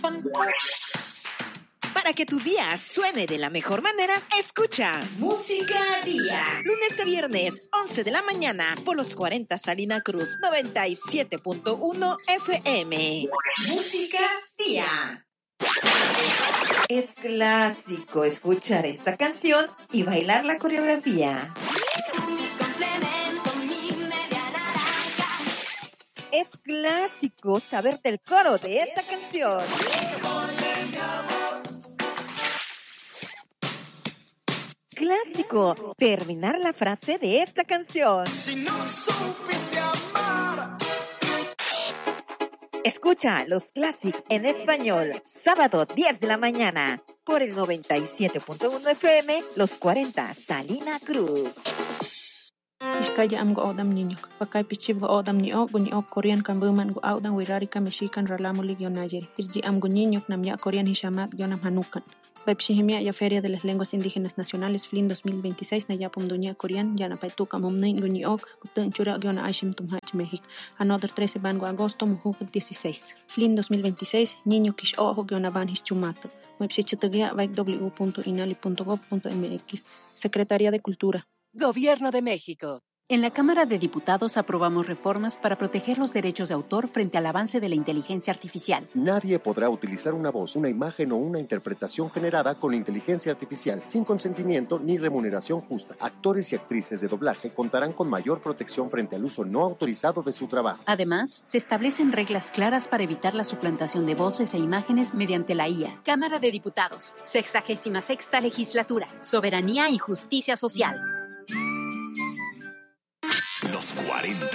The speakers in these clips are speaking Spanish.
Para que tu día suene de la mejor manera, escucha Música Día. Lunes a viernes, 11 de la mañana, por los 40 Salina Cruz, 97.1 FM. Música Día. Es clásico escuchar esta canción y bailar la coreografía. Es clásico saberte el coro de esta canción. Clásico terminar la frase de esta canción. Si no supiste amar. Escucha los clásicos en español, sábado 10 de la mañana, por el 97.1 FM, los 40 Salina Cruz. Iskaya am go odam niño, pakay pichib go odam ni o Korean kan buman go audan wirari kan mexican ralamo ligio Nayeri. Irji am go niño nam ya Korean hishamat yonam hanukan. Pepshihimia ya Feria de las Lenguas Indígenas Nacionales FLIN 2026 na yapum dunia Korean yana paituka momnein go ni ok utun chura yona aishim tumhach México. Another 13 bango agosto mujuk 16. FLIN 2026 niño kish ojo yona ban hischumato. Website www.inali.gov.mx. Secretaría de Cultura. Gobierno de México. En la Cámara de Diputados aprobamos reformas para proteger los derechos de autor frente al avance de la inteligencia artificial. Nadie podrá utilizar una voz, una imagen o una interpretación generada con inteligencia artificial sin consentimiento ni remuneración justa. Actores y actrices de doblaje contarán con mayor protección frente al uso no autorizado de su trabajo. Además, se establecen reglas claras para evitar la suplantación de voces e imágenes mediante la IA. Cámara de Diputados, 66ª Legislatura, Soberanía y Justicia Social. Los 40,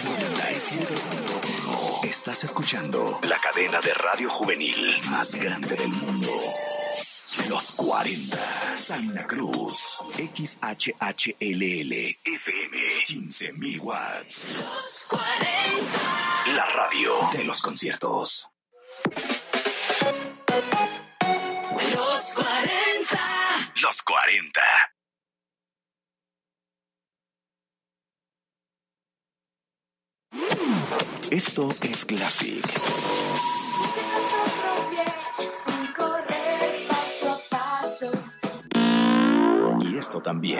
97.1. Estás escuchando la cadena de radio juvenil más grande del mundo. Los 40, Salina Cruz, XHHLL, FM, 15,000 watts. Los 40. La radio de los conciertos. Los 40. Los 40. Esto es Classic. Y esto también.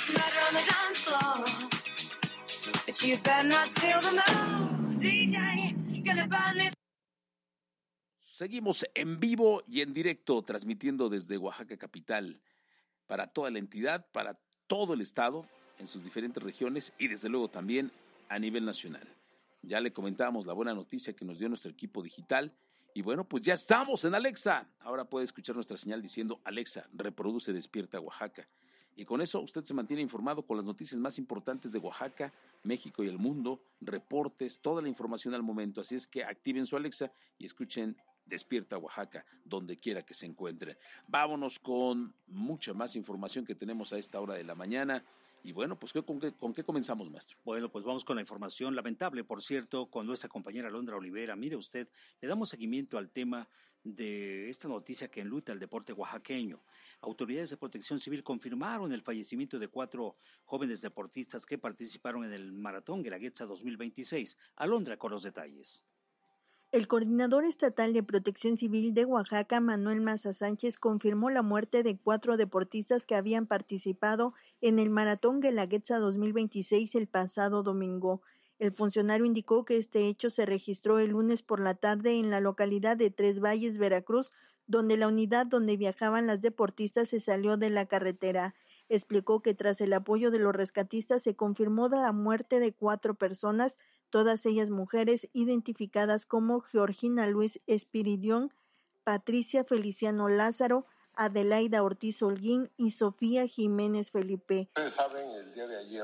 Seguimos en vivo y en directo, transmitiendo desde Oaxaca capital para toda la entidad, para todo el estado, en sus diferentes regiones y desde luego también a nivel nacional. Ya le comentábamos la buena noticia que nos dio nuestro equipo digital y bueno, pues ya estamos en Alexa. Ahora puede escuchar nuestra señal diciendo: Alexa, reproduce Despierta Oaxaca. Y con eso usted se mantiene informado con las noticias más importantes de Oaxaca, México y el mundo, reportes, toda la información al momento. Así es que activen su Alexa y escuchen Despierta Oaxaca, donde quiera que se encuentren. Vámonos con mucha más información que tenemos a esta hora de la mañana. Y bueno, pues ¿con qué comenzamos, maestro? Bueno, pues vamos con la información lamentable, por cierto, con nuestra compañera Alondra Olivera. Mire usted, le damos seguimiento al tema de esta noticia que enluta el deporte oaxaqueño. Autoridades de Protección Civil confirmaron el fallecimiento de 4 jóvenes deportistas que participaron en el Maratón Guelaguetza 2026. Alondra con los detalles. El coordinador estatal de Protección Civil de Oaxaca, Manuel Maza Sánchez, confirmó la muerte de 4 deportistas que habían participado en el Maratón Guelaguetza 2026 el pasado domingo. El funcionario indicó que este hecho se registró el lunes por la tarde en la localidad de Tres Valles, Veracruz, donde la unidad donde viajaban las deportistas se salió de la carretera. Explicó que tras el apoyo de los rescatistas se confirmó la muerte de 4 personas, todas ellas mujeres, identificadas como Georgina Luis Espiridión, Patricia Feliciano Lázaro, Adelaida Ortiz Holguín y Sofía Jiménez Felipe. Ustedes saben, el día de ayer,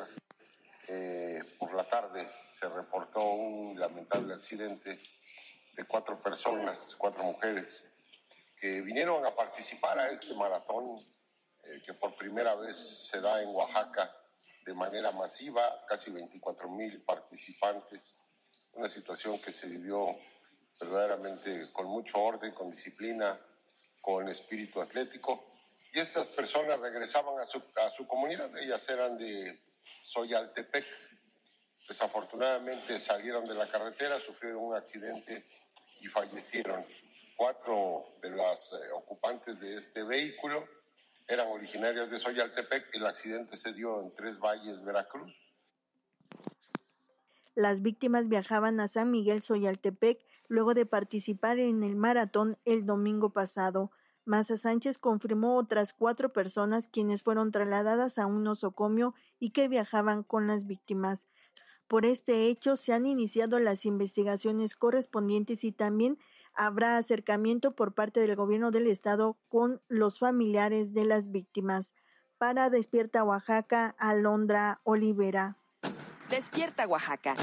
por la tarde, se reportó un lamentable accidente de 4 personas, 4 mujeres, que vinieron a participar a este maratón que por primera vez se da en Oaxaca de manera masiva, casi 24,000 participantes, una situación que se vivió verdaderamente con mucho orden, con disciplina, con espíritu atlético, y estas personas regresaban a su comunidad. Ellas eran de Soyaltepec. Desafortunadamente salieron de la carretera, sufrieron un accidente y fallecieron. 4 de las ocupantes de este vehículo eran originarias de Soyaltepec. El accidente se dio en Tres Valles, Veracruz. Las víctimas viajaban a San Miguel Soyaltepec luego de participar en el maratón el domingo pasado. Maza Sánchez confirmó otras 4 personas quienes fueron trasladadas a un nosocomio y que viajaban con las víctimas. Por este hecho se han iniciado las investigaciones correspondientes y también habrá acercamiento por parte del gobierno del estado con los familiares de las víctimas. Para Despierta Oaxaca, Alondra Olivera. Despierta Oaxaca.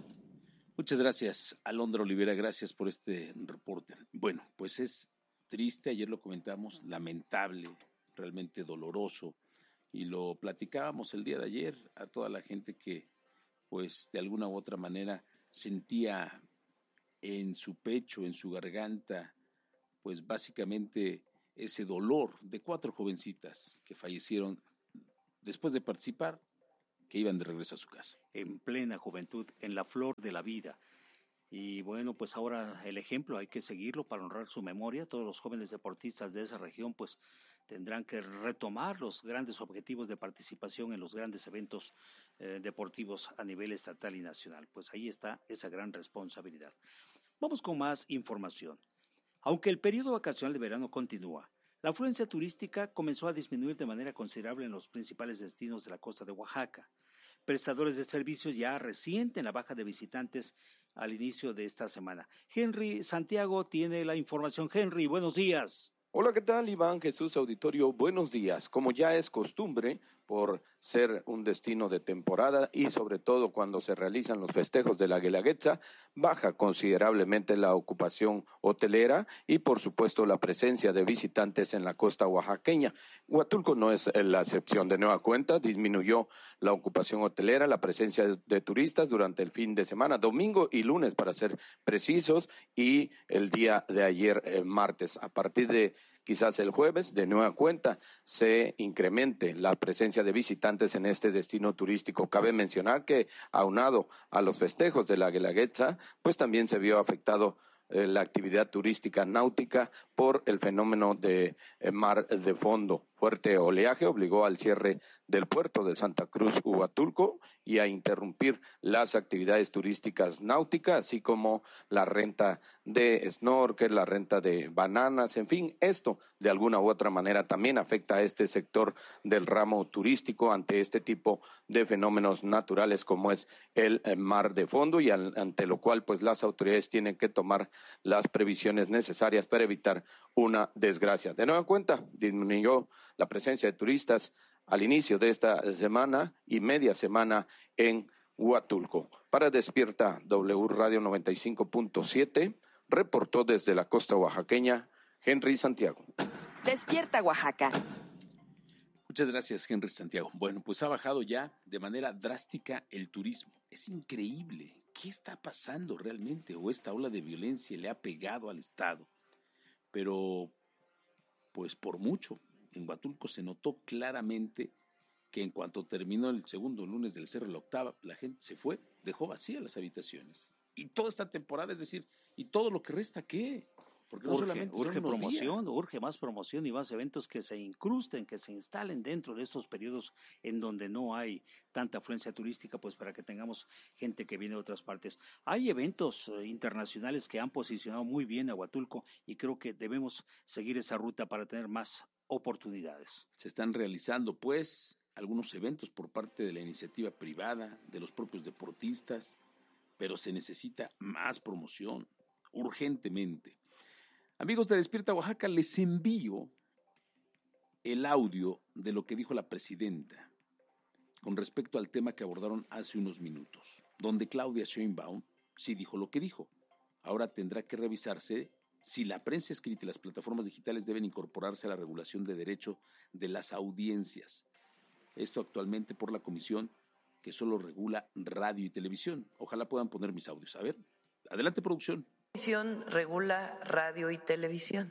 Muchas gracias, Alondra Olivera, gracias por este reporte. Bueno, pues es triste, ayer lo comentamos, lamentable, realmente doloroso, y lo platicábamos el día de ayer a toda la gente que, pues, de alguna u otra manera sentía en su pecho, en su garganta, pues básicamente ese dolor de 4 jovencitas que fallecieron después de participar, que iban de regreso a su casa. En plena juventud, en la flor de la vida. Y bueno, pues ahora el ejemplo hay que seguirlo para honrar su memoria. Todos los jóvenes deportistas de esa región pues tendrán que retomar los grandes objetivos de participación en los grandes eventos deportivos a nivel estatal y nacional. Pues ahí está esa gran responsabilidad. Vamos con más información. Aunque el periodo vacacional de verano continúa, la afluencia turística comenzó a disminuir de manera considerable en los principales destinos de la costa de Oaxaca. Prestadores de servicios ya resienten la baja de visitantes al inicio de esta semana. Henry Santiago tiene la información. Henry, buenos días. Hola, ¿qué tal, Iván Jesús Auditorio? Buenos días. Como ya es costumbre, por ser un destino de temporada y sobre todo cuando se realizan los festejos de la Guelaguetza, baja considerablemente la ocupación hotelera y por supuesto la presencia de visitantes en la costa oaxaqueña. Huatulco no es la excepción. De nueva cuenta, disminuyó la ocupación hotelera, la presencia de turistas durante el fin de semana, domingo y lunes para ser precisos, y el día de ayer, martes. A partir de quizás el jueves, de nueva cuenta, se incremente la presencia de visitantes en este destino turístico. Cabe mencionar que, aunado a los festejos de la Guelaguetza, pues también se vio afectado la actividad turística náutica por el fenómeno de mar de fondo. Fuerte oleaje obligó al cierre del puerto de Santa Cruz, Huatulco, y a interrumpir las actividades turísticas náuticas, así como la renta de snorkel, la renta de bananas, en fin, esto de alguna u otra manera también afecta a este sector del ramo turístico ante este tipo de fenómenos naturales como es el mar de fondo, y ante lo cual pues las autoridades tienen que tomar las previsiones necesarias para evitar una desgracia. De nueva cuenta, disminuyó la presencia de turistas al inicio de esta semana y media semana en Huatulco. Para Despierta W Radio 95.7, reportó desde la costa oaxaqueña Henry Santiago. Despierta Oaxaca. Muchas gracias, Henry Santiago. Bueno, pues ha bajado ya de manera drástica el turismo. Es increíble. ¿Qué está pasando realmente? ¿O esta ola de violencia le ha pegado al Estado? Pero, pues por mucho, en Huatulco se notó claramente que en cuanto terminó el segundo lunes del Cerro de la Octava, la gente se fue, dejó vacías las habitaciones. Y toda esta temporada, es decir, ¿y todo lo que resta qué? Porque no solamente urge promoción, días. urge más promoción y más eventos que se incrusten, que se instalen dentro de estos periodos en donde no hay tanta afluencia turística, pues para que tengamos gente que viene de otras partes. Hay eventos internacionales que han posicionado muy bien a Huatulco y creo que debemos seguir esa ruta para tener más oportunidades. Se están realizando, pues, algunos eventos por parte de la iniciativa privada, de los propios deportistas, pero se necesita más promoción, urgentemente. Amigos de Despierta Oaxaca, les envío el audio de lo que dijo la presidenta con respecto al tema que abordaron hace unos minutos, donde Claudia Sheinbaum sí dijo lo que dijo. Ahora tendrá que revisarse si la prensa escrita y las plataformas digitales deben incorporarse a la regulación de derecho de las audiencias. Esto actualmente por la comisión que solo regula radio y televisión. Ojalá puedan poner mis audios. A ver, adelante, producción. La comisión regula radio y televisión.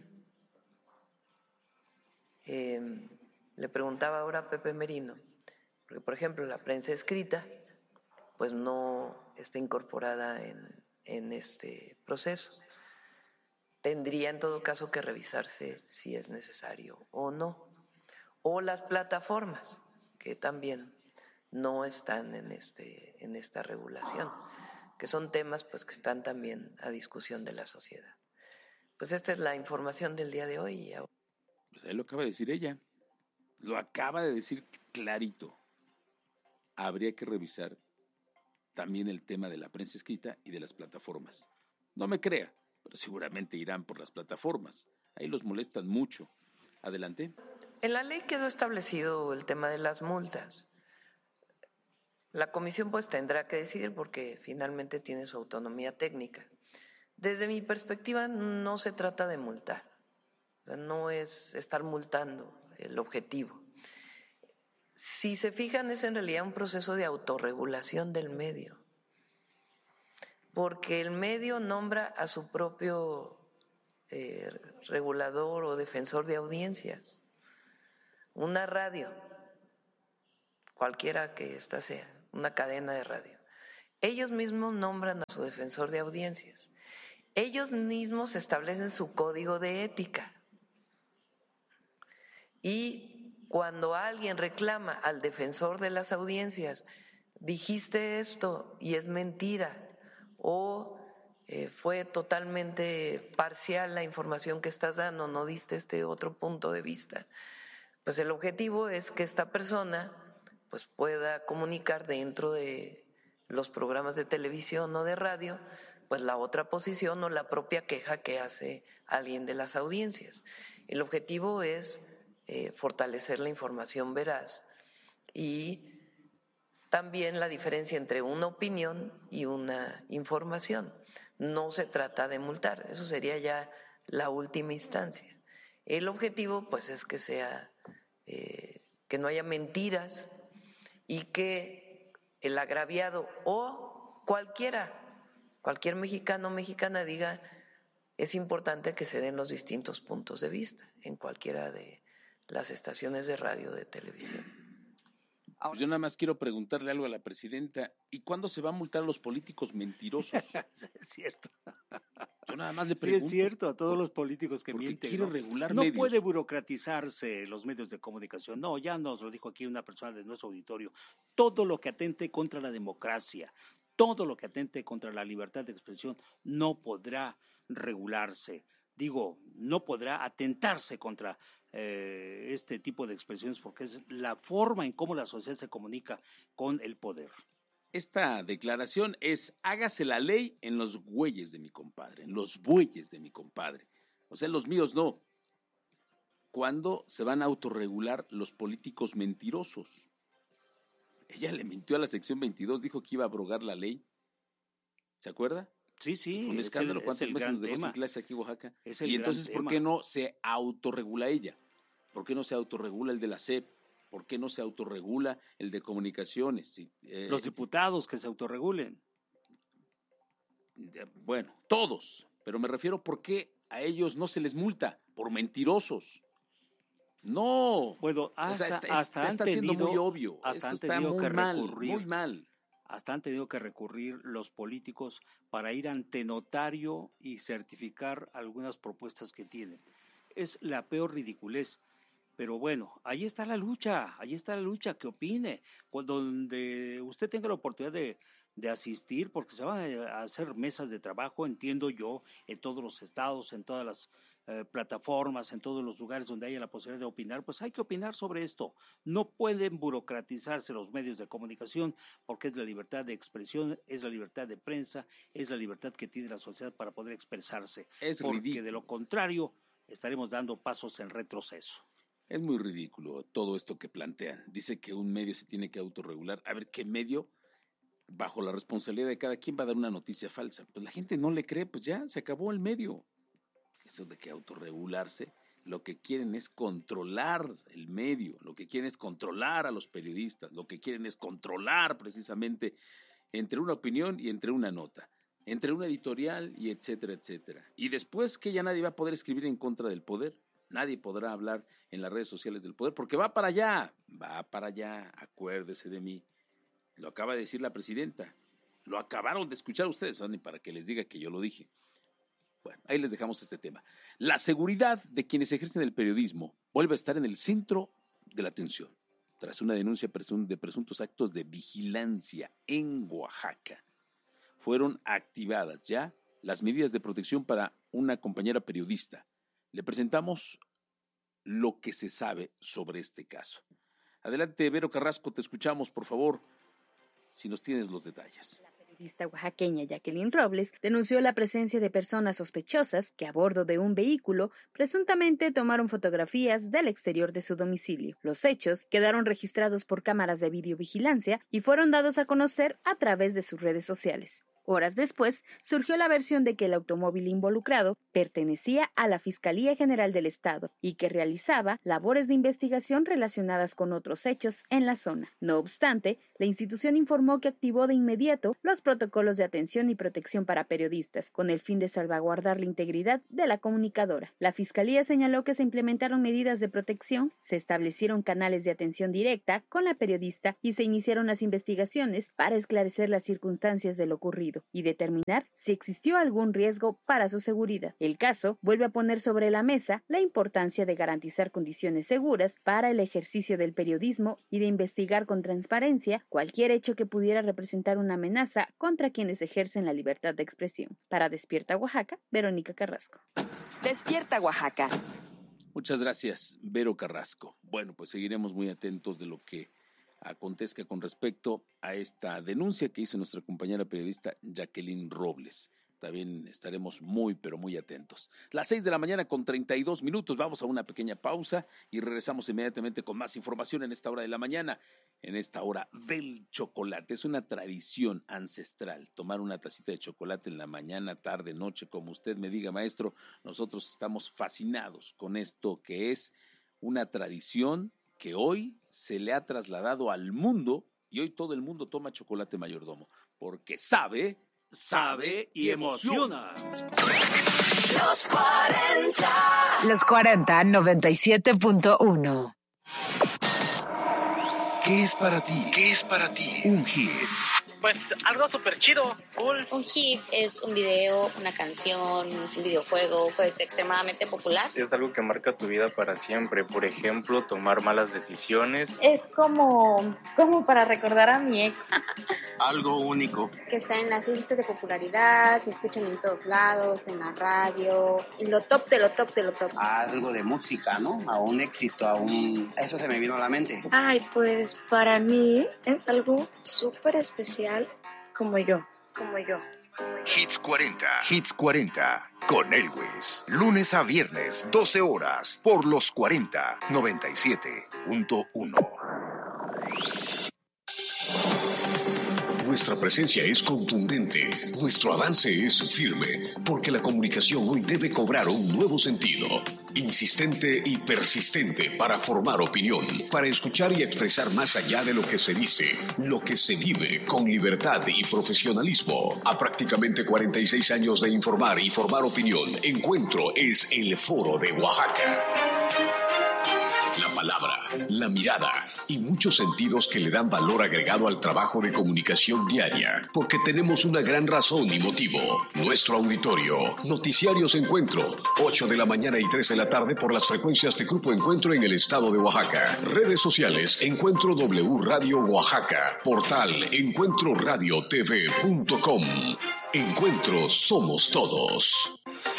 Le preguntaba ahora a Pepe Merino, porque por ejemplo la prensa escrita pues no está incorporada en este proceso. tendría en todo caso que revisarse si es necesario o no. O las plataformas, que también no están en esta regulación, que son temas pues que están también a discusión de la sociedad. Pues esta es la información del día de hoy. Pues ahí lo acaba de decir ella, lo acaba de decir clarito. Habría que revisar también el tema de la prensa escrita y de las plataformas. No me crea, pero seguramente irán por las plataformas. Ahí los molestan mucho. Adelante. En la ley quedó establecido el tema de las multas. La comisión pues tendrá que decidir porque finalmente tiene su autonomía técnica. Desde mi perspectiva no se trata de multar, o sea, no es estar multando el objetivo. Si se fijan, es en realidad un proceso de autorregulación del medio, porque el medio nombra a su propio regulador o defensor de audiencias. Una radio, cualquiera que ésta sea, una cadena de radio, ellos mismos nombran a su defensor de audiencias. Ellos mismos establecen su código de ética. Y cuando alguien reclama al defensor de las audiencias, dijiste esto y es mentira, o fue totalmente parcial la información que estás dando, no diste este otro punto de vista, pues el objetivo es que esta persona pues pueda comunicar dentro de los programas de televisión o de radio pues la otra posición o la propia queja que hace alguien de las audiencias. El objetivo es fortalecer la información veraz y también la diferencia entre una opinión y una información. No se trata de multar, eso sería ya la última instancia. El objetivo pues es que sea que no haya mentiras y que el agraviado o cualquier mexicano o mexicana diga es importante que se den los distintos puntos de vista en cualquiera de las estaciones de radio o de televisión. Pues yo nada más quiero preguntarle algo a la presidenta. ¿Y cuándo se va a multar a los políticos mentirosos? Es cierto. Yo nada más le pregunto. Sí, es cierto, a todos los políticos que mienten. Quiere regular no medios. puede burocratizarse los medios de comunicación. No, ya nos lo dijo aquí una persona de nuestro auditorio. Todo lo que atente contra la democracia, todo lo que atente contra la libertad de expresión no podrá regularse. Digo, no podrá atentarse contra este tipo de expresiones porque es la forma en cómo la sociedad se comunica con el poder. Esta declaración es: hágase la ley en los güeyes de mi compadre, en los bueyes de mi compadre. O sea, en los míos no. ¿Cuándo se van a autorregular los políticos mentirosos? Ella le mintió a la sección 22, dijo que iba a abrogar la ley. ¿Se acuerda? Sí, un escándalo. ¿Cuántos meses nos dejó sin clase aquí en Oaxaca? Y entonces, ¿por qué no se autorregula ella? ¿Por qué no se autorregula el de la SEP? ¿Por qué no se autorregula el de comunicaciones? Sí, los diputados que se autorregulen. Bueno, todos, pero me refiero, ¿por qué a ellos no se les multa? Por mentirosos. No. Bueno, hasta está siendo muy obvio. Hasta han tenido que recurrir. Muy mal. Hasta han tenido que recurrir los políticos para ir ante notario y certificar algunas propuestas que tienen. Es la peor ridiculez. Pero bueno, ahí está la lucha, que opine. Donde usted tenga la oportunidad de asistir, porque se van a hacer mesas de trabajo, entiendo yo, en todos los estados, en todas las plataformas, en todos los lugares donde haya la posibilidad de opinar, pues hay que opinar sobre esto. No pueden burocratizarse los medios de comunicación porque es la libertad de expresión, es la libertad de prensa, es la libertad que tiene la sociedad para poder expresarse. Porque ridículo. De lo contrario estaremos dando pasos en retroceso. Es muy ridículo todo esto que plantean. Dice que un medio se tiene que autorregular. A ver, ¿qué medio, bajo la responsabilidad de cada quien, va a dar una noticia falsa? Pues la gente no le cree, pues ya, se acabó el medio. Eso de que autorregularse, lo que quieren es controlar el medio, lo que quieren es controlar a los periodistas, lo que quieren es controlar precisamente entre una opinión y entre una nota, entre una editorial y etcétera, etcétera. Y después que ya nadie va a poder escribir en contra del poder. Nadie podrá hablar en las redes sociales del poder, porque va para allá, acuérdese de mí. Lo acaba de decir la presidenta, lo acabaron de escuchar ustedes, ni para que les diga que yo lo dije. Bueno, ahí les dejamos este tema. La seguridad de quienes ejercen el periodismo vuelve a estar en el centro de la atención, tras una denuncia de presuntos actos de vigilancia en Oaxaca. Fueron activadas ya las medidas de protección para una compañera periodista. Le presentamos lo que se sabe sobre este caso. Adelante, Vero Carrasco, te escuchamos, por favor, si nos tienes los detalles. La periodista oaxaqueña Jacqueline Robles denunció la presencia de personas sospechosas que a bordo de un vehículo presuntamente tomaron fotografías del exterior de su domicilio. Los hechos quedaron registrados por cámaras de videovigilancia y fueron dados a conocer a través de sus redes sociales. Horas después, surgió la versión de que el automóvil involucrado pertenecía a la Fiscalía General del Estado y que realizaba labores de investigación relacionadas con otros hechos en la zona. No obstante, la institución informó que activó de inmediato los protocolos de atención y protección para periodistas, con el fin de salvaguardar la integridad de la comunicadora. La Fiscalía señaló que se implementaron medidas de protección, se establecieron canales de atención directa con la periodista y se iniciaron las investigaciones para esclarecer las circunstancias de lo ocurrido y determinar si existió algún riesgo para su seguridad. El caso vuelve a poner sobre la mesa la importancia de garantizar condiciones seguras para el ejercicio del periodismo y de investigar con transparencia cualquier hecho que pudiera representar una amenaza contra quienes ejercen la libertad de expresión. Para Despierta Oaxaca, Verónica Carrasco. Despierta Oaxaca. Muchas gracias, Vero Carrasco. Bueno, pues seguiremos muy atentos de lo que acontezca con respecto a esta denuncia que hizo nuestra compañera periodista Jacqueline Robles. También estaremos muy, pero muy atentos. Las 6:32 a.m. Vamos a una pequeña pausa y regresamos inmediatamente con más información en esta hora de la mañana, en esta hora del chocolate. Es una tradición ancestral tomar una tacita de chocolate en la mañana, tarde, noche, como usted me diga, maestro. Nosotros estamos fascinados con esto que es una tradición que hoy se le ha trasladado al mundo y hoy todo el mundo toma chocolate mayordomo, porque sabe y emociona. Los 40. Los 40, 97.1. ¿Qué es para ti? ¿Qué es para ti un hit? Pues algo súper chido, cool. Un hit es un video, una canción, un videojuego, pues extremadamente popular. Es algo que marca tu vida para siempre. Por ejemplo, tomar malas decisiones. Es como para recordar a mi ex. Algo único. Que está en las listas de popularidad, se escuchan en todos lados, en la radio, en lo top de lo top de lo top. Algo de música, ¿no? A un éxito, Eso se me vino a la mente. Ay, pues para mí es algo súper especial. Como yo. Hits 40. Hits 40 con Elwes. Lunes a viernes, 12 horas, por los 40, 97.1. Nuestra presencia es contundente, nuestro avance es firme, porque la comunicación hoy debe cobrar un nuevo sentido, insistente y persistente para formar opinión, para escuchar y expresar más allá de lo que se dice, lo que se vive con libertad y profesionalismo. A prácticamente 46 años de informar y formar opinión, Encuentro es el Foro de Oaxaca. La palabra, la mirada y muchos sentidos que le dan valor agregado al trabajo de comunicación diaria, porque tenemos una gran razón y motivo. Nuestro auditorio, Noticiarios Encuentro, 8 de la mañana y 3 de la tarde por las frecuencias de Grupo Encuentro en el estado de Oaxaca. Redes sociales, Encuentro W Radio Oaxaca, portal encuentroradiotv.com. Encuentro somos todos.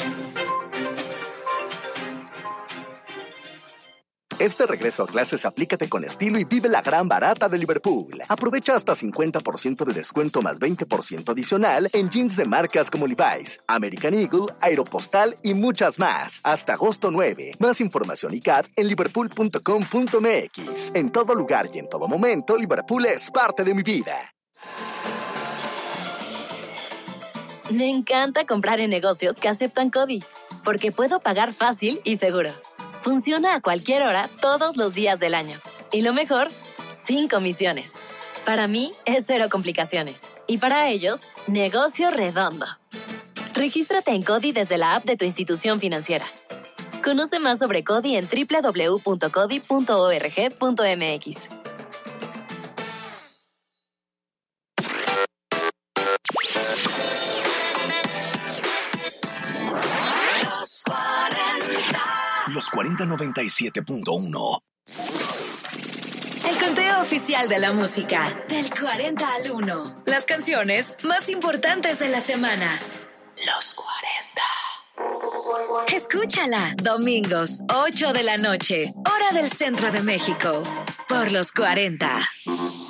Este regreso a clases aplícate con estilo y vive la gran barata de Liverpool. Aprovecha hasta 50% de descuento más 20% adicional en jeans de marcas como Levi's, American Eagle, Aeropostale y muchas más. Hasta agosto 9. Más información y CAT en liverpool.com.mx. En todo lugar y en todo momento, Liverpool es parte de mi vida. Me encanta comprar en negocios que aceptan CODI, porque puedo pagar fácil y seguro. Funciona a cualquier hora, todos los días del año. Y lo mejor, sin comisiones. Para mí, es cero complicaciones. Y para ellos, negocio redondo. Regístrate en CODI desde la app de tu institución financiera. Conoce más sobre CODI en www.codi.org.mx. Los 4097.1. El conteo oficial de la música, del 40 al 1. Las canciones más importantes de la semana. Los 40. Escúchala, domingos, 8 de la noche, hora del centro de México, por Los 40.